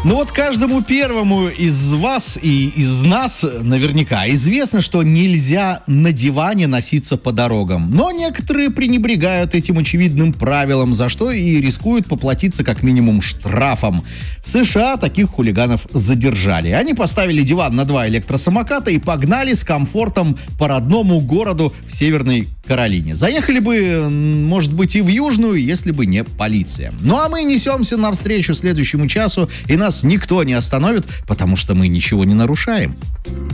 Ну вот каждому первому из вас и из нас наверняка известно, что нельзя на диване носиться по дорогам. Но некоторые пренебрегают этим очевидным правилом, за что и рискуют поплатиться как минимум штрафом. В США таких хулиганов задержали. Они поставили диван на 2 электросамоката и погнали с комфортом по родному городу в Северной Каролине. Заехали бы, может быть, и в Южную, если бы не полиция. Ну а мы несемся навстречу следующему часу, и нас никто не остановит, потому что мы ничего не нарушаем.